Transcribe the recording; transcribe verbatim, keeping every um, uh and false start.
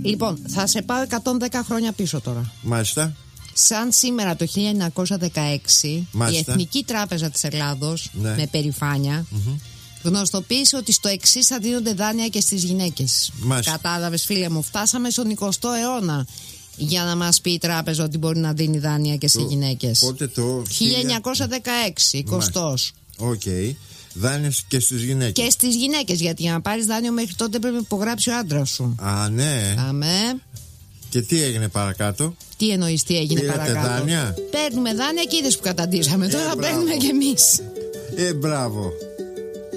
Λοιπόν, θα σε πάω εκατόν δέκα χρόνια πίσω τώρα. Μάλιστα. Σαν σήμερα το χίλια εννιακόσια δεκαέξι, Μάλιστα. η Εθνική Τράπεζα της Ελλάδος, ναι. με περηφάνεια, mm-hmm. γνωστοποίησε ότι στο εξής θα δίνονται δάνεια και στις γυναίκες. Κατάλαβες, φίλε μου, φτάσαμε στον εικοστό αιώνα για να μας πει η τράπεζα ότι μπορεί να δίνει δάνεια και στις το, γυναίκες. Πότε το χίλια εννιακόσια δεκαέξι, εικοστός. Οκ. Okay. Δάνεια και στις γυναίκες. Και στις γυναίκες, γιατί για να πάρεις δάνειο μέχρι τότε πρέπει να υπογράψει ο άντρας σου. Α, ναι. Αμέ. Και τι έγινε παρακάτω? Τι εννοείς, τι έγινε Πήρατε παρακάτω? Δάνεια? Παίρνουμε δάνεια και είδες που καταντήσαμε. Ε, τώρα μπράβο. παίρνουμε κι εμείς. Ε, μπράβο.